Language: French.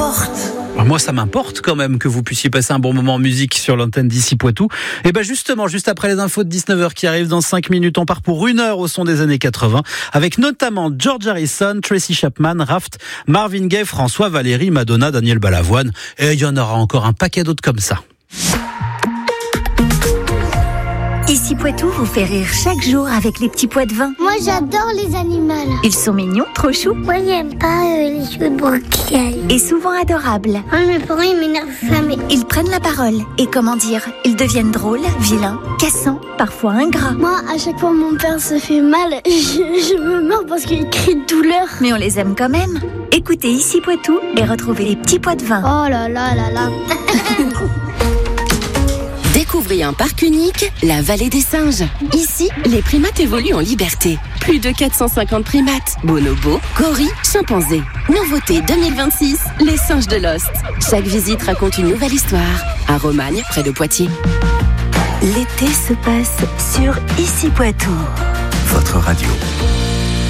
m'importe. Moi, ça m'importe quand même que vous puissiez passer un bon moment en musique sur l'antenne d'ici Poitou. Et ben justement, juste après les infos de 19h qui arrivent dans 5 minutes, on part pour 1 heure au son des années 80, avec notamment George Harrison, Tracy Chapman, Raft, Marvin Gaye, François, Valérie, Madonna, Daniel Balavoine. Et il y en aura encore un paquet d'autres comme ça. Ici Poitou vous fait rire chaque jour avec les petits pois de vin. Moi j'adore les animaux. Ils sont mignons, trop choux. Moi j'aime pas les jeux de brocali. Et souvent adorables. Mes parents ils m'énervent jamais. Ils prennent la parole. Et comment dire, ils deviennent drôles, vilains, cassants, parfois ingrats. Moi à chaque fois mon père se fait mal, je me meurs parce qu'il crie de douleur. Mais on les aime quand même. Écoutez Ici Poitou et retrouvez les petits pois de vin. Oh là là là là. Découvrez un parc unique, la Vallée des Singes. Ici, les primates évoluent en liberté. Plus de 450 primates, bonobos, gorilles, chimpanzés. Nouveauté 2026, les singes de Lost. Chaque visite raconte une nouvelle histoire. À Romagne, près de Poitiers. L'été se passe sur Ici Poitou. Votre radio.